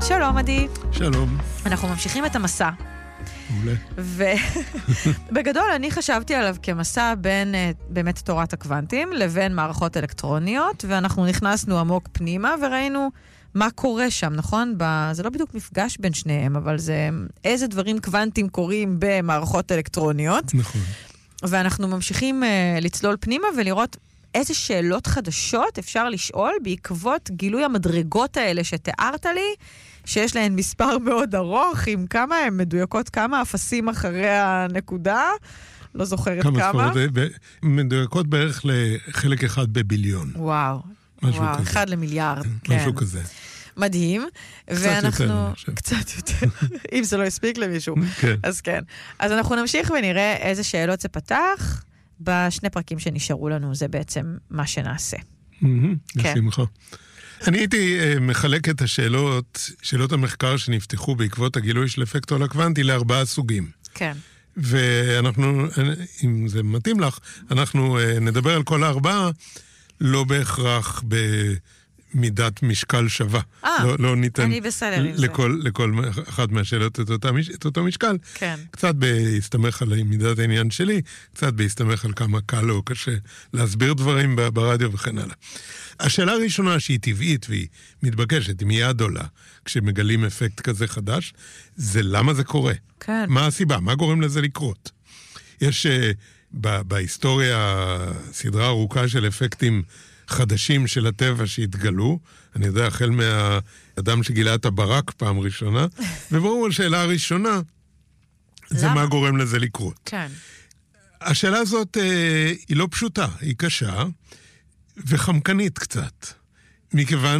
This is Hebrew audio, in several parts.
שלום עדי. שלום. אנחנו ממשיכים את המסע. מעולה. ובגדול אני חשבתי עליו כמסע בין באמת תורת הקוונטים לבין מערכות אלקטרוניות, ואנחנו נכנסנו עמוק פנימה וראינו מה קורה שם, נכון? זה לא בדיוק מפגש בין שניהם, אבל זה איזה דברים קוונטים קורים במערכות אלקטרוניות. נכון. ואנחנו ממשיכים לצלול פנימה ולראות איזה שאלות חדשות אפשר לשאול בעקבות גילוי המדרגות האלה שתיארת לי, שיש להן מספר מאוד ארוך, עם כמה הן מדויקות, כמה אפסים אחרי הנקודה, לא זוכרת כמה. מדויקות בערך לחלק אחד בביליון. וואו, וואו, 1 למיליארד. משהו כזה. מדהים. קצת יותר, קצת יותר, אם זה לא יספיק למישהו. אז כן. אז אנחנו נמשיך ונראה איזה שאלות זה פתח. בשני פרקים שנשארו לנו, זה בעצם מה שנעשה. בשמחה. אני הייתי מחלק את שאלות המחקר שנפתחו בעקבות הגילוי של אפקט עול הקוונטי ל4 סוגים. כן. ואנחנו, אם זה מתאים לך, אנחנו נדבר על כל 4, לא בהכרח במידת משקל שווה. לא ניתן לכל אחת מהשאלות את אותו משקל. כן. קצת בהסתמך על מידת העניין שלי, קצת בהסתמך על כמה קל או קשה להסביר דברים ברדיו וכן הלאה. השאלה הראשונה שהיא טבעית והיא מתבקשת, היא מיד עולה, כשמגלים אפקט כזה חדש, זה למה זה קורה. כן. מה הסיבה? מה גורם לזה לקרות? יש בהיסטוריה סדרה ארוכה של אפקטים חדשים של הטבע שהתגלו, אני יודע, החל מהאדם שגילה את הברק פעם ראשונה, וברור השאלה הראשונה, זה מה גורם לזה לקרות. כן. השאלה הזאת היא לא פשוטה, היא קשה, וחמקנית קצת, מכיוון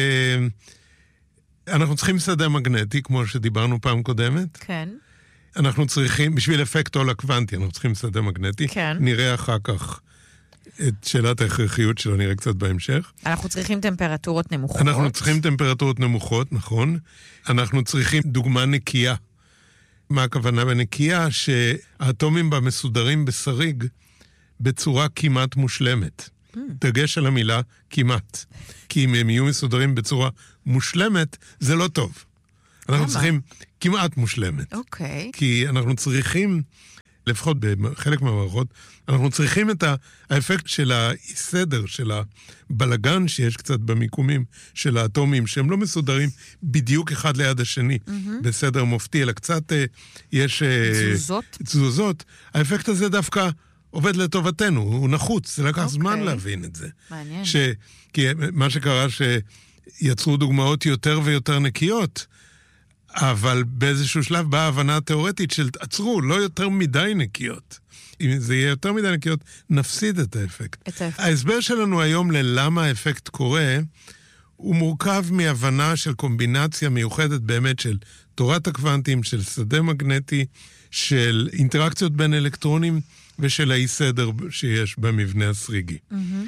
שאנחנו צריכים שדה מגנטי, כמו שדיברנו פעם קודמת. כן. אנחנו צריכים, בשביל אפקט עול הקוונטי, אנחנו צריכים שדה מגנטי. כן. נראה אחר כך את שאלת ההכרחיות שלו, נראה קצת בהמשך. אנחנו צריכים טמפרטורות נמוכות. אנחנו צריכים טמפרטורות נמוכות, נכון. אנחנו צריכים דוגמה נקייה. מה הכוונה בנקייה? שהאטומים בה מסודרים בשריג בצורה כמעט מושלמת. דגש על המילה כמעט. כי אם הם יהיו מסודרים בצורה מושלמת, זה לא טוב. אנחנו צריכים כמעט מושלמת. אוקיי. כי אנחנו צריכים, לפחות בחלק מהמערכות, אנחנו צריכים את האפקט של הסדר, של הבלגן שיש קצת במיקומים של האטומים, שהם לא מסודרים בדיוק אחד ליד השני, בסדר מופתי, אלא קצת יש תזוזות. האפקט הזה דווקא עובד לטובתנו, הוא נחוץ, זה לקח זמן להבין את זה. מעניין. כי מה שקרה שיצרו דוגמאות יותר ויותר נקיות, אבל באיזשהו שלב באה הבנה תיאורטית של עצרו, לא יותר מדי נקיות. אם זה יהיה יותר מדי נקיות, נפסיד את האפקט. ההסבר שלנו היום ללמה האפקט קורה, הוא מורכב מהבנה של קומבינציה מיוחדת באמת של תורת הקוונטים, של שדה מגנטי, של אינטראקציות בין אלקטרונים, ושל האי סדר שיש במבנה הסריגי.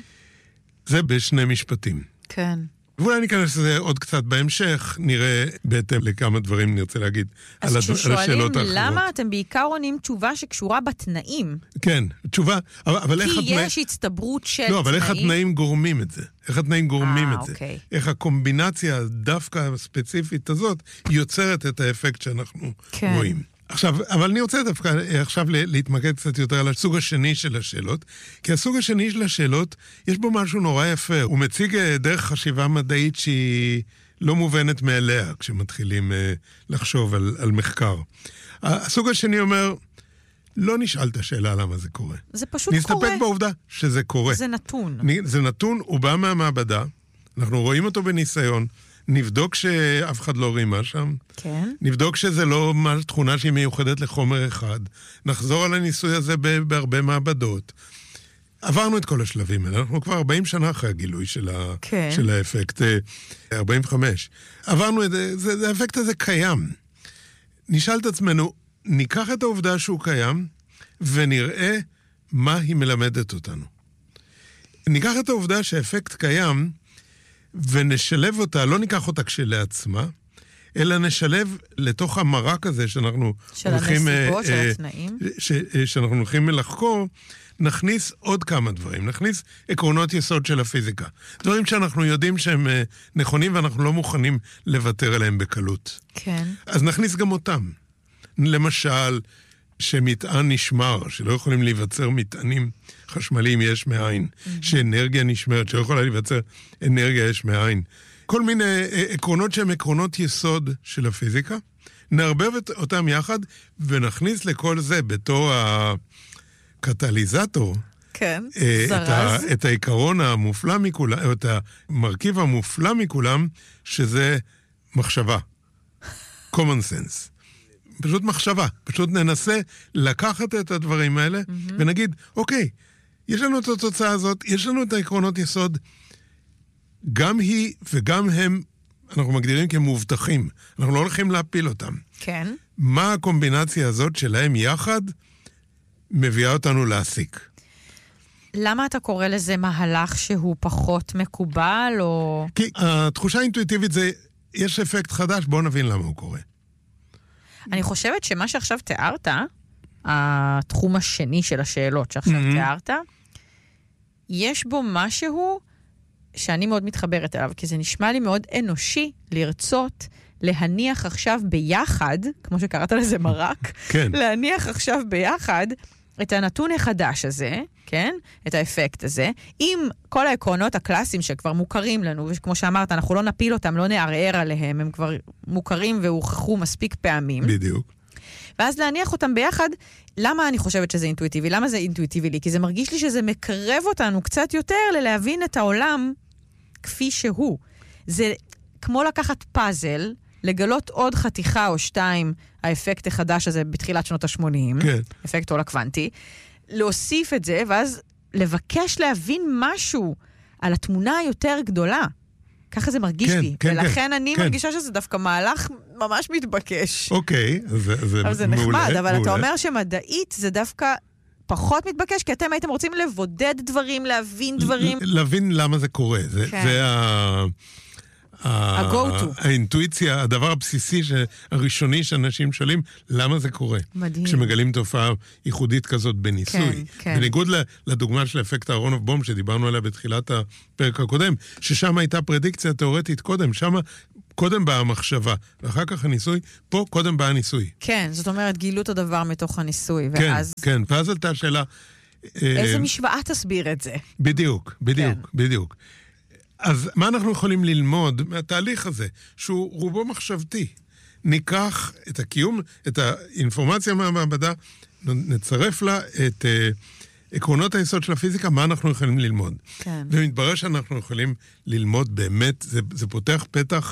זה בשני משפטים. כן. ואולי ניכנס לזה עוד קצת בהמשך, נראה בהתאם לכמה דברים נרצה להגיד על השאלות האחרות. אז כששואלים למה אתם בעיקר עונים תשובה שקשורה בתנאים. כן, תשובה, אבל איך התנאים... כי יש הצטברות של תנאים. לא, אבל איך התנאים גורמים את זה? איך התנאים גורמים את זה? אוקיי. איך הקומבינציה דווקא הספציפית הזאת יוצרת את האפקט שאנחנו רואים. עכשיו, אבל אני רוצה דווקא עכשיו להתמקד קצת יותר על הסוג השני של השאלות, כי הסוג השני של השאלות, יש בו משהו נורא יפה. הוא מציג דרך חשיבה מדעית שהיא לא מובנת מאליה, כשמתחילים לחשוב על מחקר. הסוג השני אומר, לא נשאל את השאלה למה זה קורה. זה פשוט קורה. נסתפק בעובדה שזה קורה. זה נתון. זה נתון, הוא בא מהמעבדה, אנחנו רואים אותו בניסיון, נבדוק שאף אחד לא רימה שם. כן. נבדוק שזה לא תכונה שהיא מיוחדת לחומר אחד. נחזור על הניסוי הזה בהרבה מעבדות. עברנו את כל השלבים האלה. אנחנו כבר 40 שנה אחרי הגילוי של האפקט. 45. עברנו את זה, האפקט הזה קיים. נשאל את עצמנו, ניקח את העובדה שהוא קיים, ונראה מה היא מלמדת אותנו. ניקח את העובדה שהאפקט קיים, ונשלב אותה, לא ניקח אותה כשלעצמה, אלא נשלב לתוך המרק הזה שאנחנו של הנסיבות, של התנאים. שאנחנו הולכים לחקור, נכניס עוד כמה דברים. נכניס עקרונות יסוד של הפיזיקה. דברים שאנחנו יודעים שהם נכונים ואנחנו לא מוכנים לוותר עליהם בקלות. כן. אז נכניס גם אותם. למשל, שמטען נשמר, שלא יכולים להיווצר מטענים חשמליים יש מאין, שאנרגיה נשמרת, שלא יכולה להיווצר אנרגיה יש מאין. כל מיני עקרונות שהם עקרונות יסוד של הפיזיקה, נערבב אותם יחד ונכניס לכל זה בתור הקטליזטור, כן, זרז. את העיקרון המופלא מכולם, או את המרכיב המופלא מכולם, שזה מחשבה. common sense. פשוט מחשבה. פשוט ננסה לקחת את הדברים האלה, ונגיד, אוקיי, יש לנו את התוצאה הזאת, יש לנו את העקרונות יסוד, גם היא וגם הם, אנחנו מגדירים כמובטחים. אנחנו לא הולכים להפיל אותם. כן. מה הקומבינציה הזאת שלהם יחד מביאה אותנו להסיק? למה אתה קורא לזה מהלך שהוא פחות מקובל, או... כי התחושה האינטואיטיבית זה, יש אפקט חדש, בואו נבין למה הוא קורה. אני חושבת שמה שעכשיו תיארת, התחום השני של השאלות שעכשיו תיארת, יש בו משהו שאני מאוד מתחברת אליו, כי זה נשמע לי מאוד אנושי לרצות להניח עכשיו ביחד, כמו שקראת לזה מרק, כן. להניח עכשיו ביחד את הנתון החדש הזה, כן? את האפקט הזה, עם כל העקרונות הקלאסיים שכבר מוכרים לנו, וכמו שאמרת, אנחנו לא נפיל אותם, לא נערער עליהם, הם כבר מוכרים והוכחו מספיק פעמים. בדיוק. ואז להניח אותם ביחד, למה אני חושבת שזה אינטואיטיבי? למה זה אינטואיטיבי לי? כי זה מרגיש לי שזה מקרב אותנו קצת יותר ללהבין את העולם כפי שהוא. זה כמו לקחת פאזל, לגלות עוד חתיכה או שתיים, האפקט החדש הזה בתחילת שנות ה-80, כן. אפקט עול הקוונטי, להוסיף את זה, ואז לבקש להבין משהו על התמונה היותר גדולה. ככה זה מרגיש לי. ולכן אני מרגישה שזה דווקא מהלך ממש מתבקש. אוקיי, אבל זה נחמד, אבל אתה אומר שמדעית זה דווקא פחות מתבקש, כי אתם הייתם רוצים לבודד דברים, להבין דברים. להבין למה זה קורה. זה ה-go-to. האינטואיציה, הדבר הבסיסי הראשוני שאנשים שואלים, למה זה קורה? מדהים. כשמגלים תופעה ייחודית כזאת בניסוי. כן, כן. בניגוד לדוגמה של אפקט אהרונוב בום, שדיברנו עליה בתחילת הפרק הקודם, ששם הייתה פרדיקציה תיאורטית קודם, שם קודם באה המחשבה, ואחר כך הניסוי, פה קודם באה הניסוי. כן, זאת אומרת, גילו את הדבר מתוך הניסוי, כן, ואז... כן, ואז עלתה השאלה... איזה משוואה תסביר את זה? בדיוק, בדיוק. אז מה אנחנו יכולים ללמוד מהתהליך הזה, שהוא רובו מחשבתי? ניקח את הקיום, את האינפורמציה מהמעבדה, נצרף לה את עקרונות היסוד של הפיזיקה, מה אנחנו יכולים ללמוד. כן. ומתברר שאנחנו יכולים ללמוד באמת, זה פותח פתח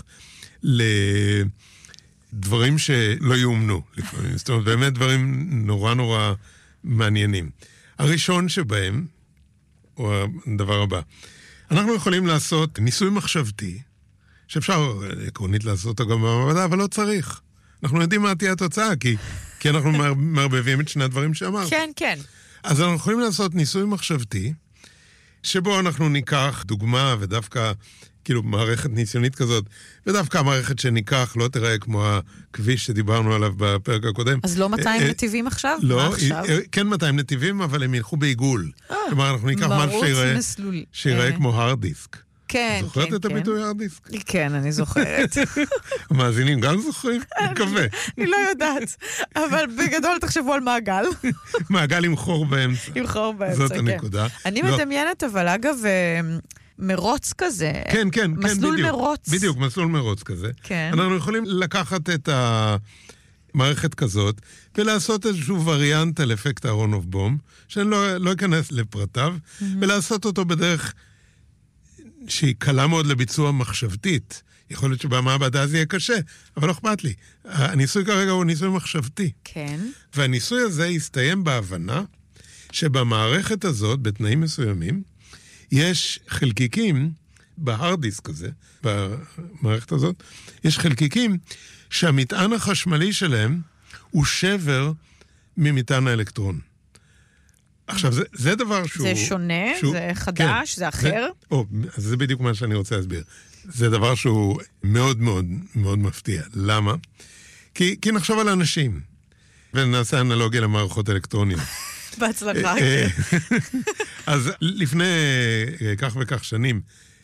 לדברים שלא יאומנו לפעמים. זאת אומרת, באמת דברים נורא נורא מעניינים. הראשון שבהם, או הדבר הבא, אנחנו יכולים לעשות ניסוי מחשבתי, שאפשר עקרונית לעשות אותו גם במעבדה, אבל לא צריך. אנחנו יודעים מה תהיה התוצאה, כי אנחנו מערבבים את שני הדברים שאמרת. כן, כן. אז אנחנו יכולים לעשות ניסוי מחשבתי, שבו אנחנו ניקח דוגמה, ודווקא, כאילו, מערכת ניסיונית כזאת, ודווקא המערכת שניקח לא תראה כמו הכביש שדיברנו עליו בפרק הקודם. אז לא 200 נתיבים עכשיו? לא, כן 200 נתיבים, אבל הם ילכו בעיגול. כלומר, אנחנו ניקח משהו שיראה כמו הרד דיסק. כן, זוכרת את הביטוי הרד דיסק? כן, אני זוכרת. המאזינים גם זוכרים? אני מקווה. אני לא יודעת, אבל בגדול תחשבו על מעגל. מעגל עם חור באמצע. עם חור באמצע, כן. זאת הנקודה. אני מדמיינת, אבל אגב, מרוץ כזה. כן, כן, מסלול מרוץ. בדיוק, מסלול מרוץ כזה. כן. אנחנו יכולים לקחת את המערכת כזאת, ולעשות איזשהו וריאנט על אפקט אהרונוב בום, שאני לא אכנס לפרטיו, ולעשות אותו בדרך שהיא קלה מאוד לביצוע מחשבתית. יכול להיות שבמעבדה זה יהיה קשה, אבל לא אכפת לי. הניסוי כרגע הוא ניסוי מחשבתי. כן. והניסוי הזה יסתיים בהבנה שבמערכת הזאת, בתנאים מסוימים, יש חלקיקים, בהרד דיסק הזה, במערכת הזאת, יש חלקיקים שהמטען החשמלי שלהם הוא שבר ממטען האלקטרון. עכשיו, זה דבר שהוא... זה שונה, זה חדש, זה אחר. אז זה בדיוק מה שאני רוצה להסביר. זה דבר שהוא מאוד מאוד מאוד מפתיע. למה? כי נחשוב על אנשים, ונעשה אנלוגיה למערכות אלקטרוניות. בהצלחה. אז לפני כך וכך שנים,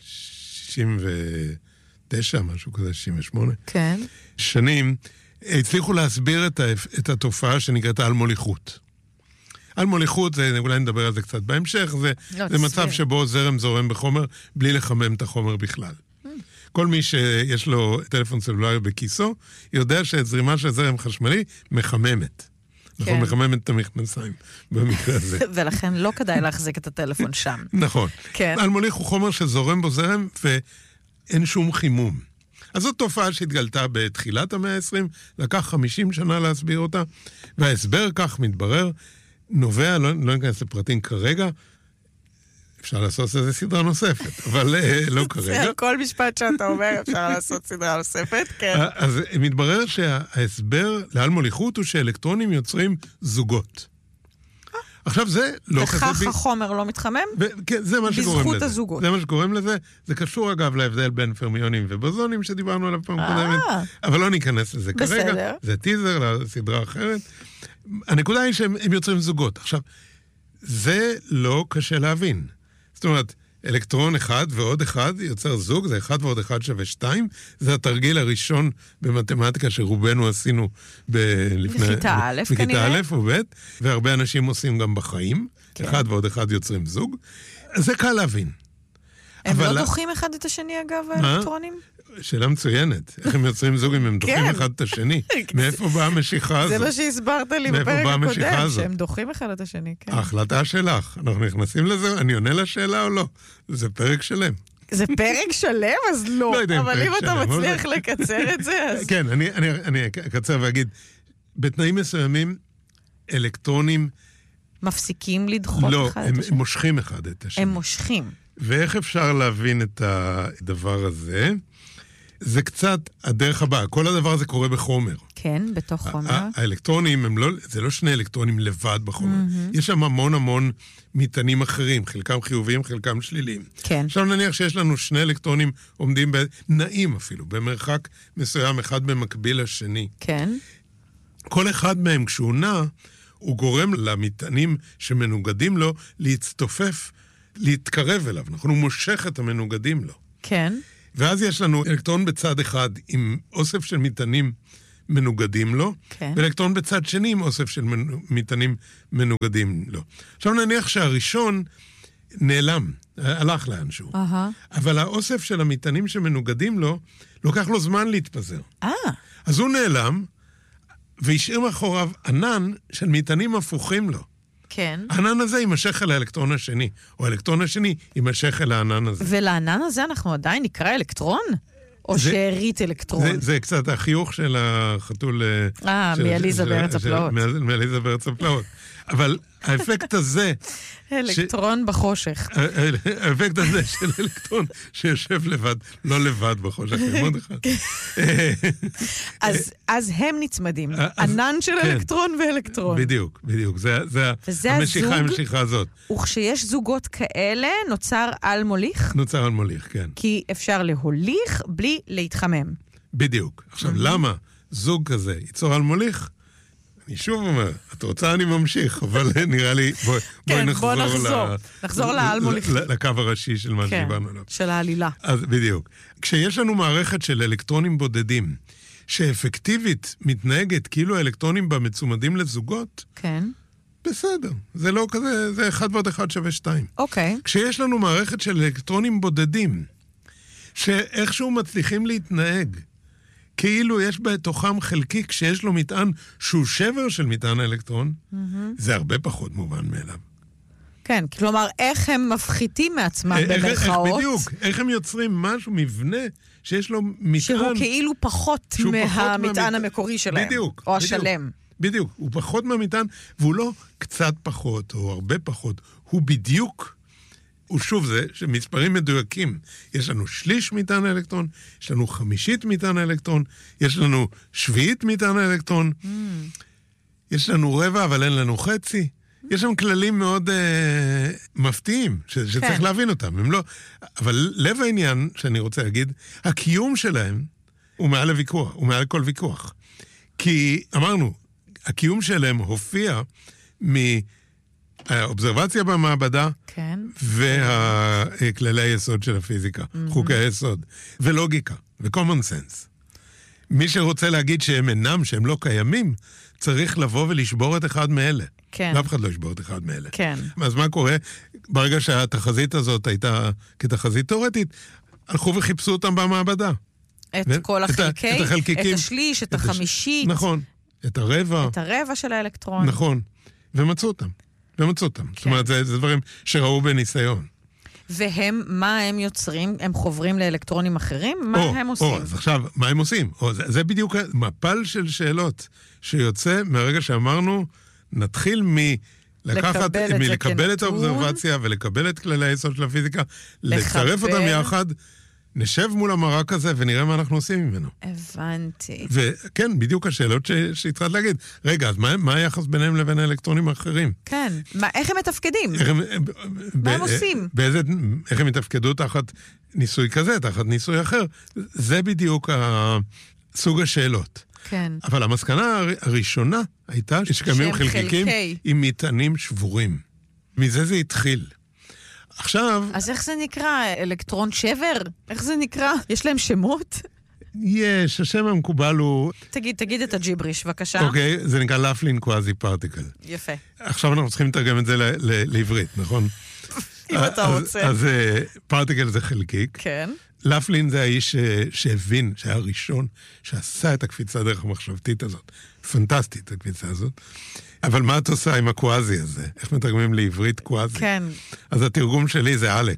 69, משהו כזה, 68. כן. שנים, הצליחו להסביר את התופעה שנקראת על-מוליכות. על-מוליכות, אולי נדבר על זה קצת בהמשך, זה מצב שבו זרם זורם בחומר, בלי לחמם את החומר בכלל. כל מי שיש לו טלפון סלולרי בכיסו, יודע שאת זרימה של זרם חשמלי מחממת. נכון, מחממת את המכנסיים במקרה הזה. ולכן לא כדאי להחזיק את הטלפון שם. נכון. על-מוליך הוא חומר שזורם בו זרם ואין שום חימום. אז זאת תופעה שהתגלתה בתחילת המאה ה-20, לקח 50 שנה להסביר אותה, וההסבר כך מתברר, נובע, לא ניכנס לפרטים כרגע, אפשר לעשות איזה סדרה נוספת, אבל לא כרגע. כל משפט שאתה אומר אפשר לעשות סדרה נוספת, כן. אז מתברר שההסבר לאל-מוליכות הוא שאלקטרונים יוצרים זוגות. עכשיו זה לא כזה... וכך החומר לא מתחמם? כן, זה מה שקוראים לזה. בזכות הזוגות. זה מה שקוראים לזה. זה קשור אגב להבדל בין פרמיונים ובוזונים שדיברנו עליו פעם קודמת, אבל לא ניכנס לזה כרגע. בסדר. זה טיזר לסדרה אחרת. הנקודה היא שהם יוצרים זוגות. עכשיו, זה לא קשה להבין. זאת אומרת, אלקטרון אחד ועוד אחד יוצר זוג, זה 1 ועוד 1 שווה 2, זה התרגיל הראשון במתמטיקה שרובנו עשינו בכיתה א', כנראה. בכיתה א' או ב', והרבה אנשים עושים גם בחיים, 1 ועוד 1 יוצרים זוג, זה קל להבין. הם לא דוחים אחד את השני אגב, האלקטרונים? שאלה מצוינת. איך הם יוצרים זוג אם הם דוחים אחד את השני? מאיפה באה המשיכה הזאת? זה מה שהסברת לי בפרק הקודם, שהם דוחים אחד את השני. ההחלטה שלך. אנחנו נכנסים לזה, אני עונה לשאלה או לא? זה פרק שלם. זה פרק שלם? אז לא. אבל אם אתה מצליח לקצר את זה, אז... כן, אני אקצר ואגיד, בתנאים מסוימים, אלקטרונים... מפסיקים לדחות אחד את השני? לא, הם מושכים אחד את השני. הם מושכים. ואיך אפשר להבין את הדבר הזה? זה קצת הדרך הבאה. כל הדבר הזה קורה בחומר. כן, בתוך חומר. האלקטרונים, זה לא שני אלקטרונים לבד בחומר. יש שם המון המון מטענים אחרים, חלקם חיוביים, חלקם שליליים. כן. עכשיו נניח שיש לנו 2 אלקטרונים עומדים נעים אפילו, במרחק מסוים אחד במקביל לשני. כן. כל אחד מהם כשהוא נע, הוא גורם למטענים שמנוגדים לו להצטופף, להתקרב אליו. נכון? הוא מושך את המנוגדים לו. כן. ואז יש לנו אלקטרון בצד אחד עם אוסף של מטענים מנוגדים לו, כן. ואלקטרון בצד שני עם אוסף של מטענים מנוגדים לו. עכשיו נניח שהראשון נעלם, הלך לאנשהו. אבל האוסף של המטענים שמנוגדים לו, לוקח לו זמן להתפזר. אז הוא נעלם, והשאיר מאחוריו ענן של מטענים הפוכים לו. כן. הענן הזה יימשך אל האלקטרון השני, או האלקטרון השני יימשך אל הענן הזה. ולענן הזה אנחנו עדיין נקרא אלקטרון? או שארית אלקטרון? זה קצת החיוך של החתול... מאליזה בארץ הפלאות. מאליזה בארץ הפלאות. אבל האפקט הזה... אלקטרון בחושך. האפקט הזה של אלקטרון שיושב לבד, לא לבד בחושך, מאוד אחד. אז הם נצמדים. ענן של אלקטרון ואלקטרון. בדיוק, בדיוק. זה המשיכה הזאת. וכשיש זוגות כאלה, נוצר על מוליך? נוצר על מוליך, כן. כי אפשר להוליך בלי להתחמם. בדיוק. עכשיו, למה זוג כזה ייצור על מוליך? אני שוב אומר, את רוצה אני ממשיך, אבל נראה לי, בואי נחזור לאלמוליך. לקו הראשי של מה שדיברנו עליו. של העלילה. אז בדיוק. כשיש לנו מערכת של אלקטרונים בודדים, שאפקטיבית מתנהגת כאילו האלקטרונים בה מצומדים לזוגות, כן. בסדר. זה לא כזה, זה 1 ועוד 1 שווה 2. אוקיי. כשיש לנו מערכת של אלקטרונים בודדים, שאיכשהו מצליחים להתנהג, כאילו יש בתוכם חלקיק שיש לו מטען שהוא שבר של מטען האלקטרון, זה הרבה פחות מובן מאליו. כן, כלומר, איך הם מפחיתים מעצמם במרכאות? בדיוק, איך הם יוצרים משהו, מבנה, שיש לו מטען... שהוא כאילו פחות מהמטען המקורי שלהם. בדיוק. או השלם. בדיוק, הוא פחות מהמטען, והוא לא קצת פחות, או הרבה פחות, הוא בדיוק... ושוב זה שמספרים מדויקים, יש לנו 1/3 מטען האלקטרון, יש לנו 1/5 מטען האלקטרון, יש לנו 1/7 מטען האלקטרון, יש לנו 1/4 אבל אין לנו 1/2, יש שם כללים מאוד מפתיעים, שצריך להבין אותם. הם לא... אבל לב העניין שאני רוצה להגיד, הקיום שלהם הוא מעל הוויכוח, הוא מעל כל ויכוח. כי אמרנו, הקיום שלהם הופיע מהאובזרבציה במעבדה, כן. וכללי היסוד של הפיזיקה, חוקי היסוד, ולוגיקה, ו-common sense. מי שרוצה להגיד שהם אינם, שהם לא קיימים, צריך לבוא ולשבור את אחד מאלה. כן. ואף אחד לא ישבור את אחד מאלה. כן. אז מה קורה? ברגע שהתחזית הזאת הייתה כתחזית תיאורטית, הלכו וחיפשו אותם במעבדה. את כל החלקי, את השליש, את החמישית. נכון. את הרבע. את הרבע של האלקטרון. נכון. ומצאו אותם. כן. זאת אומרת, זה דברים שראו בניסיון. והם, מה הם יוצרים? הם חוברים לאלקטרונים אחרים? מה הם עושים? אז עכשיו, מה הם עושים? זה בדיוק מפל של שאלות שיוצא מהרגע שאמרנו, נתחיל לקבל את האובזרבציה ולקבל את כללי היסוד של הפיזיקה, לצרף אותם יחד, נשב מול המרק הזה ונראה מה אנחנו עושים ממנו. הבנתי. וכן, בדיוק השאלות שהתחלת להגיד. רגע, אז מה היחס ביניהם לבין האלקטרונים האחרים? כן. איך הם מתפקדים? מה הם עושים? איך הם מתפקדו תחת ניסוי כזה, תחת ניסוי אחר? זה בדיוק סוג השאלות. כן. אבל המסקנה הראשונה הייתה שקיימים חלקיקים עם מטענים שבורים. מזה זה התחיל. עכשיו... אז איך זה נקרא? אלקטרון שבר? איך זה נקרא? יש להם שמות? יש, השם המקובל הוא... תגיד את הג'יבריש, בבקשה. אוקיי, זה נקרא לפלין קוואזי פרטיקל. יפה. עכשיו אנחנו צריכים לתרגם את זה לעברית, נכון? אם אתה רוצה. אז פרטיקל זה חלקיק. כן. לפלין זה האיש שהבין, שהיה הראשון, שעשה את הקפיצה דרך המחשבתית הזאת. פנטסטית, הקפיצה הזאת. אבל מה את עושה עם הקוואזי הזה? איך מתרגמים לעברית קוואזי? כן. אז התרגום שלי זה אלק.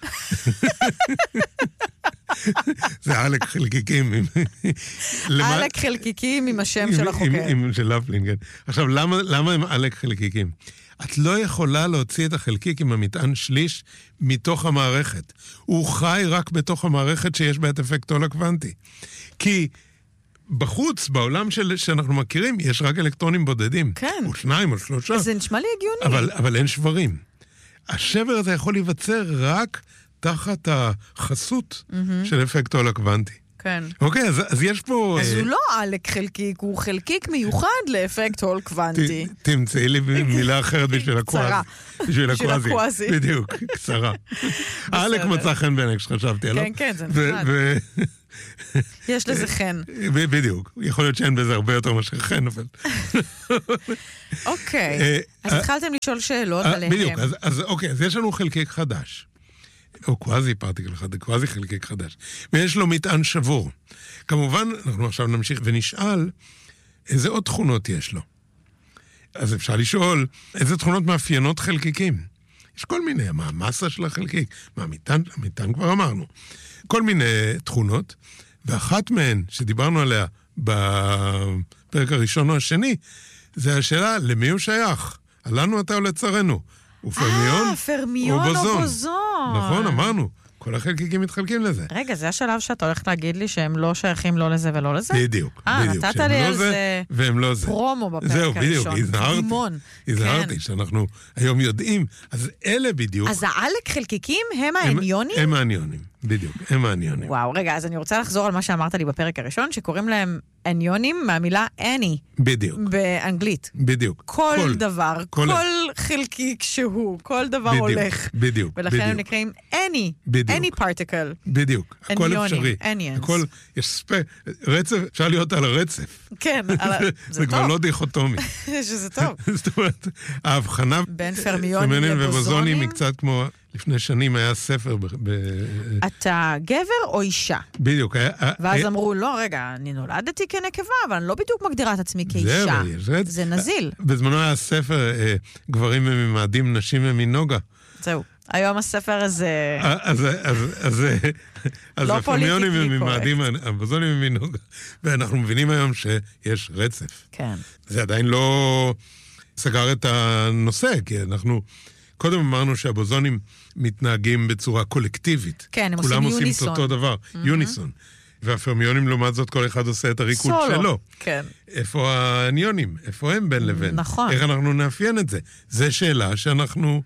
זה אלק חלקיקים. אלק חלקיקים עם השם של החוקר. של לפלין, כן. עכשיו, למה הם אלק חלקיקים? את לא יכולה להוציא את החלקיק עם המטען שליש מתוך המערכת. הוא חי רק בתוך המערכת שיש בה את אפקט עול הקוונטי. כי בחוץ, בעולם שאנחנו מכירים, יש רק אלקטרונים בודדים. כן. או 2 או 3. זה נשמע לי הגיוני. אבל אין שברים. השבר הזה יכול להיווצר רק תחת החסות של אפקט עול הקוונטי. כן. אוקיי, אז יש פה... אז הוא לא אלק חלקיק, הוא חלקיק מיוחד לאפקט הול קוונטי. תמצאי לי מילה אחרת בשביל הקוואזי. בשביל הקוואזי. בדיוק, קצרה. אלק מצא חן בעיניי כשחשבתי עליו. כן, כן, זה נחמד. יש לזה חן. בדיוק. יכול להיות שאין בזה הרבה יותר מאשר חן, אבל... אוקיי. אז התחלתם לשאול שאלות עליהם. בדיוק, אז אוקיי, אז יש לנו חלקיק חדש. או קוואזי פרטיקל חדש, קוואזי חלקיק חדש. ויש לו מטען שבור. כמובן, אנחנו עכשיו נמשיך ונשאל איזה עוד תכונות יש לו. אז אפשר לשאול איזה תכונות מאפיינות חלקיקים. יש כל מיני, מה המסה של החלקיק, מה המטען כבר אמרנו. כל מיני תכונות, ואחת מהן שדיברנו עליה בפרק הראשון או השני, זה השאלה למי הוא שייך. עלינו אתה או לצרינו. הוא פרמיון או בוזון. נכון, אמרנו. כל החלקיקים מתחלקים לזה. רגע, זה השלב שאתה הולך להגיד לי שהם לא שייכים לא לזה ולא לזה? בדיוק. נתת לי על זה והם לא זה. פרומו בפרק הראשון. זהו, בדיוק, הזהרתי שאנחנו היום יודעים. אז אלה בדיוק. אז האלק חלקיקים הם האניונים? הם האניונים, בדיוק, הם האניונים. וואו, רגע, אז אני רוצה לחזור על מה שאמרת לי בפרק הראשון, שקוראים להם אניונים מהמילה any. בדיוק. באנגלית. בדיוק. כל דבר, כל חלקיק שהוא, כל דבר הולך. בדיוק. ולכן הם נקראים any particle. בדיוק. הכל אפשרי. הכל, יש רצף, אפשר להיות על הרצף. כן, זה טוב. זה כבר לא דיכוטומי. שזה טוב. זאת אומרת, ההבחנה בין פרמיונים לבוזונים היא קצת כמו... לפני שנים היה ספר אתה גבר או אישה? בדיוק. ואז אמרו, לא, רגע, אני נולדתי כנקבה, אבל אני לא בדיוק מגדירה את עצמי כאישה. זה נזיל. בזמנו היה ספר גברים ממאדים, נשים ממינוגה. זהו. היום הספר הזה... אז הפרמיונים ממאדים, הבוזונים ממינוגה. ואנחנו מבינים היום שיש רצף. כן. זה עדיין לא סגר את הנושא, כי אנחנו... קודם אמרנו שהבוזונים מתנהגים בצורה קולקטיבית. כן, הם עושים יוניסון. כולם עושים את אותו דבר, יוניסון. והפרמיונים לעומת זאת כל אחד עושה את הריקוד סולו. שלו. כן. איפה האניונים? איפה הם בין לבין? נכון. איך אנחנו נאפיין את זה? זו שאלה שאנחנו...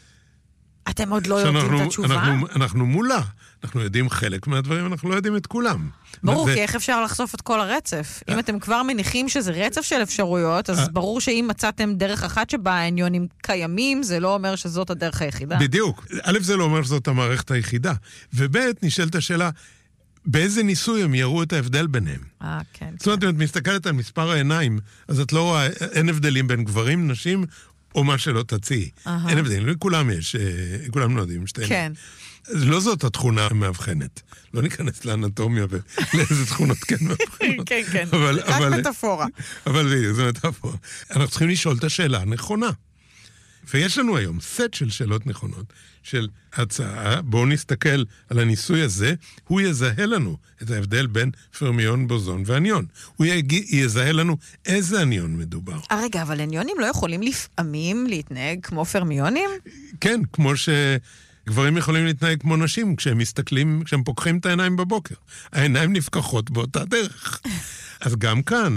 אתם עוד לא יודעים את התשובה? אנחנו מולה. אנחנו יודעים חלק מהדברים, אנחנו לא יודעים את כולם. ברור, כי איך אפשר לחשוף את כל הרצף? אם אתם כבר מניחים שזה רצף של אפשרויות, אז ברור שאם מצאתם דרך אחת שבה העניונים קיימים, זה לא אומר שזאת הדרך היחידה. בדיוק. א', זה לא אומר שזאת המערכת היחידה. וב', נשאלת השאלה, באיזה ניסוי הם יראו את ההבדל ביניהם? כן. זאת אומרת, אם את מסתכלת על מספר העיניים, אז את לא רואה, אין הבדלים בין גברים, נשים, או מה שלא תציעי. אין הבדלים, לכולם יש, כולם יודעים שתי עיניים. כן. לא זאת התכונה המאבחנת. לא ניכנס לאנטומיה ולאיזה תכונות כן מאבחנות. כן, כן. רק מטאפורה. אבל זו מטאפורה. אנחנו צריכים לשאול את השאלה הנכונה. ויש לנו היום סט של שאלות נכונות, של הצעה, בואו נסתכל על הניסוי הזה, הוא יזהה לנו את ההבדל בין פרמיון, בוזון ואניון. הוא יזהה לנו איזה אניון מדובר. רגע, אבל אניונים לא יכולים לפעמים להתנהג כמו פרמיונים? כן, כמו גברים יכולים להתנהג כמו נשים כשהם מסתכלים, כשהם פוקחים את העיניים בבוקר. העיניים נפקחות באותה דרך. אז גם כאן,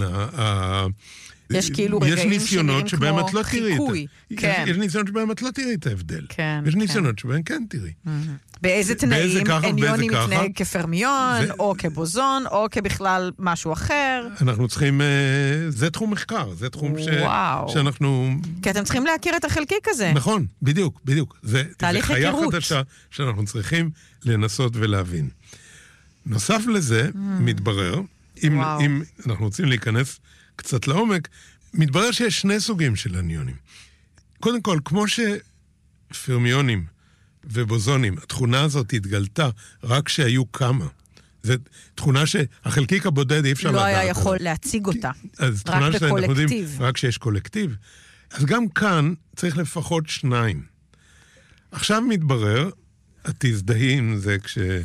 יש כאילו רגעים שנראים כמו חיקוי. יש ניסיונות שבהם את לא תראי את ההבדל. יש ניסיונות שבהם כן תראי. באיזה תנאים עניונים מתנהג כפרמיון, או כבוזון, או כבכלל משהו אחר. אנחנו צריכים, זה תחום מחקר, זה תחום שאנחנו... כי אתם צריכים להכיר את החלקיק הזה. נכון, בדיוק. זה חיה חדשה שאנחנו צריכים לנסות ולהבין. נוסף לזה, מתברר, אם אנחנו רוצים להיכנס קצת לעומק, מתברר שיש שני סוגים של אניונים. קודם כל, כמו שפרמיונים ובוזונים, התכונה הזאת התגלתה רק שהיו כמה. זו תכונה שהחלקיק הבודד אי אפשר לדעת. לא היה יכול להציג אותה, רק בקולקטיב. רק שיש קולקטיב. אז גם כאן צריך לפחות שניים. עכשיו מתברר, את תזדהי עם זה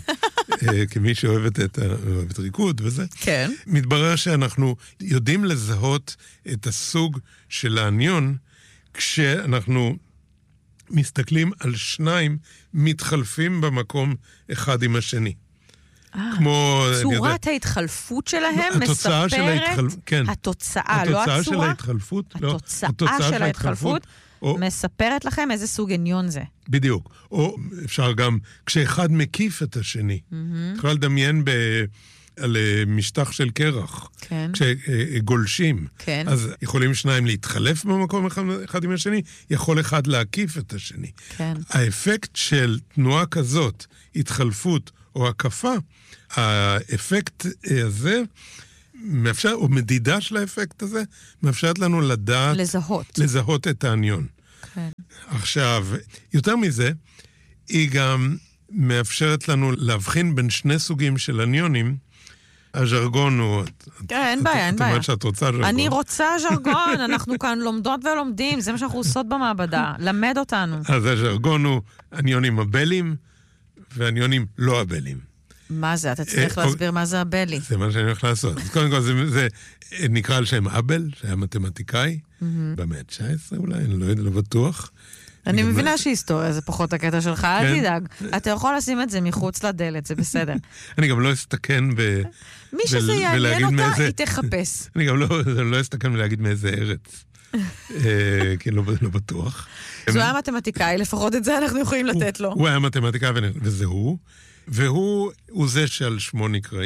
כמי שאוהבת אוהבת ריקוד וזה. כן. מתברר שאנחנו יודעים לזהות את הסוג של האניון, כשאנחנו מסתכלים על שניים מתחלפים במקום אחד עם השני. כמו... צורת ההתחלפות שלהם מספרת... התוצאה, לא הצורה? התוצאה של ההתחלפות. התוצאה של ההתחלפות מספרת לכם איזה סוג עניון זה. בדיוק. או אפשר גם, כשאחד מקיף את השני. יכולה לדמיין על משטח של קרח. כן. כשגולשים. כן. אז יכולים שניים להתחלף במקום אחד עם השני, יכול אחד להקיף את השני. כן. האפקט של תנועה כזאת, התחלפות או הקפה, האפקט הזה מאפשר, או מדידה של האפקט הזה, מאפשרת לנו לדעת... לזהות את האניון. כן. עכשיו, יותר מזה, היא גם מאפשרת לנו להבחין בין שני סוגים של אניונים. הז'רגון הוא... כן, אין בעיה, אין בעיה. את אומרת שאת רוצה ז'רגון. אני רוצה ז'רגון, אנחנו כאן לומדות ולומדים, זה מה שאנחנו עושות במעבדה, למד אותנו. אז הז'רגון הוא אניונים הבלים, ואניונים לא הבלים. מה זה? אתה צריך להסביר מה זה הבלי. זה מה שאני הולך לעשות. אז קודם כל, זה נקרא על שם אבל, שהיה מתמטיקאי, במאה ה-19 אולי, אני לא יודע, לא בטוח. אני מבינה שהיסטוריה זה פחות הקטע שלך, אל תדאג. אתה יכול לשים את זה מחוץ לדלת, זה בסדר. אני גם לא אסתכן מי שזה יעניין אותה, היא תחפש. אני גם לא אסתכן ולהגיד מאיזה ארץ. כי לא בטוח. זו היה מתמטיקאי, לפחות את זה אנחנו יכולים לתת לו. הוא היה מתמטיקאי, וזה הוא. והוא זה שעל שמו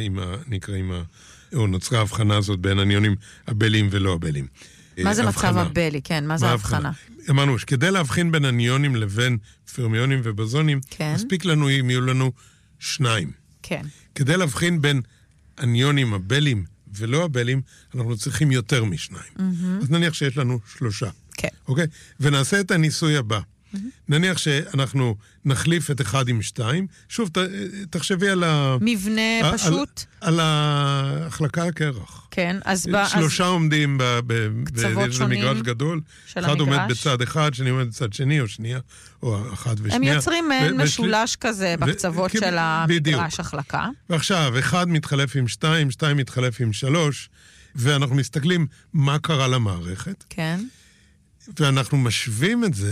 או נוצרה ההבחנה הזאת בין אניונים הבלים ולא הבלים. מה זה מצב הבלי? כן, מה זה ההבחנה? אמרנו, שכדי להבחין בין אניונים לבין פרמיונים ובוזונים, מספיק לנו אם יהיו לנו שניים. כן. כדי להבחין בין אניונים הבלים ולא הבלים, אנחנו צריכים יותר משניים. אז נניח שיש לנו 3. כן. אוקיי? ונעשה את הניסוי הבא. נניח שאנחנו נחליף את 1 עם 2, שוב, תחשבי על מבנה פשוט? על ההחלקה הקרח. כן, אז... 3 עומדים קצוות שונים במגרש גדול. של אחד המגרש. עומד בצד אחד, שני עומד בצד שני, או שנייה, או אחת ושנייה. הם יוצרים מעין משולש כזה בקצוות של המגרש החלקה. ועכשיו, 1 מתחלף עם 2, 2 מתחלף עם 3, ואנחנו מסתכלים מה קרה למערכת. כן. ואנחנו משווים את זה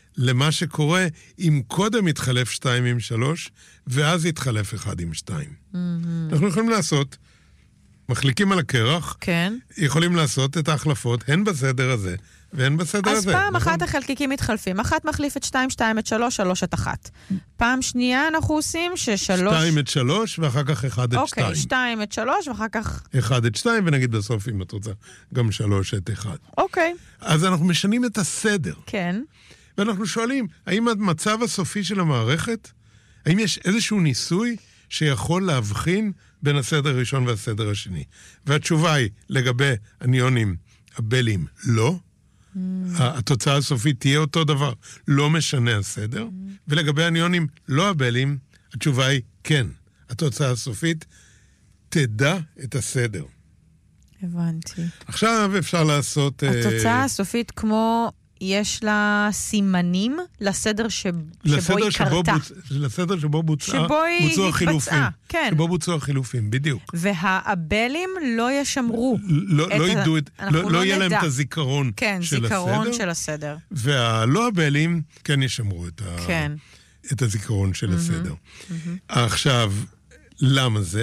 למה שקורה אם קודם יתחלף 2 עם 3, ואז יתחלף 1 עם 2. אנחנו יכולים לעשות, מחליקים על הקרח, כן. יכולים לעשות את ההחלפות, הן בסדר הזה, והן בסדר הזה. אז פעם אחת החלקיקים מתחלפים, אחת מחליף את 2, 2 את 3, 3 את 1. פעם שנייה אנחנו עושים 2 את 3, ואחר כך 1 את 2. אוקיי, 2 את 3, ואחר כך 1 את 2, ונגיד בסוף, אם את רוצה, גם 3 את 1. אוקיי. אז אנחנו משנים את הסדר. כן. ואנחנו שואלים, האם המצב הסופי של המערכת, האם יש איזשהו ניסוי שיכול להבחין בין הסדר הראשון והסדר השני? והתשובה היא, לגבי אניונים הבלים, לא. התוצאה הסופית תהיה אותו דבר, לא משנה הסדר. ולגבי אניונים לא הבלים, התשובה היא כן. התוצאה הסופית תדע את הסדר. הבנתי. עכשיו אפשר לעשות... התוצאה הסופית כמו... יש לה סימנים לסדר שבו היא קרתה. לסדר שבו בוצעו החילופים. כן. שבו בוצעו החילופים, בדיוק. והבלים לא ישמרו. לא ידעו לא יהיה להם את הזיכרון של הסדר. כן, זיכרון של הסדר. והלא הבלים כן ישמרו את הזיכרון של הסדר. עכשיו, למה זה?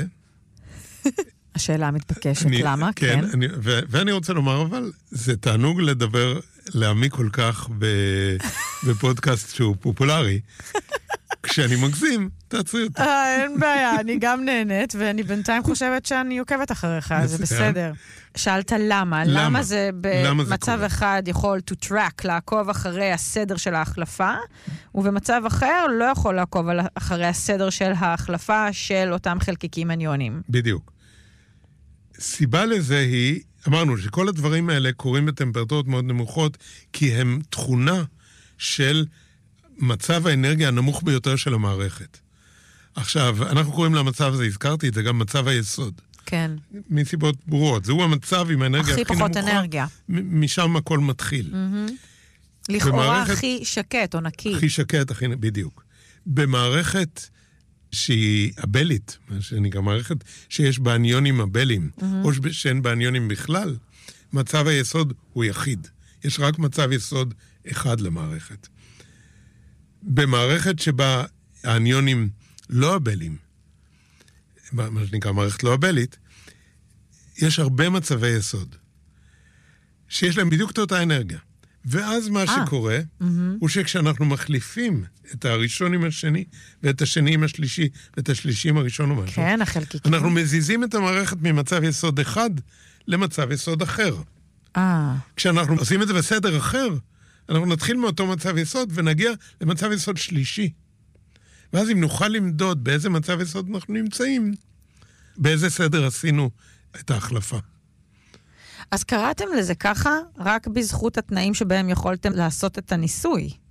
השאלה המתבקשת, למה? כן. ואני רוצה לומר, אבל זה תענוג לדבר, להעמיק כל כך בפודקאסט שהוא פופולרי. כשאני מגזים, תעצרי אותי. אין בעיה, אני גם נהנית, ואני בינתיים חושבת שאני עוקבת אחריך, זה בסדר. שאלת למה? למה זה במצב אחד יכול to track, לעקוב אחרי הסדר של ההחלפה, ובמצב אחר לא יכול לעקוב אחרי הסדר של ההחלפה של אותם חלקיקים אניונים. בדיוק. סיבה לזה היא, אמרנו שכל הדברים האלה קורים בטמפרטורות מאוד נמוכות, כי הם תכונה של מצב האנרגיה הנמוך ביותר של המערכת. עכשיו, אנחנו קוראים למצב הזה, הזכרתי את זה, גם מצב היסוד. כן. מסיבות ברורות. זהו המצב עם האנרגיה הכי נמוכה. הכי פחות אנרגיה. משם הכל מתחיל. לכאורה הכי שקט או נקי. הכי שקט, בדיוק. במערכת... שהיא הבלית, מה שנקרא מערכת שיש בה אניונים הבלים, או שאין בה אניונים בכלל, מצב היסוד הוא יחיד. יש רק מצב יסוד אחד למערכת. במערכת שבה האניונים לא הבלים, מה שנקרא מערכת לא הבלית, יש הרבה מצבי יסוד, שיש להם בדיוק את אותה אנרגיה. ואז מה שקורה, הוא שכשאנחנו מחליפים את הראשון עם השני, ואת השני עם השלישי, ואת השלישי עם הראשון ומשהו, כן, החלקיקים. אנחנו מזיזים את המערכת ממצב יסוד אחד למצב יסוד אחר. כשאנחנו עושים את זה בסדר אחר, אנחנו נתחיל מאותו מצב יסוד, ונגיע למצב יסוד שלישי. ואז אם נוכל למדוד באיזה מצב יסוד אנחנו נמצאים, באיזה סדר עשינו את ההחלפה. אז קראתם לזה ככה רק בזכות התנאים שבהם יכולתם לעשות את הניסוי.